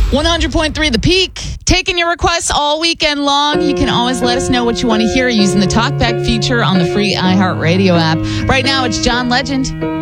100.3 The Peak. Taking your requests all weekend long. You can always let us know what you want to hear using the Talkback feature on the free iHeartRadio app. Right now, it's John Legend.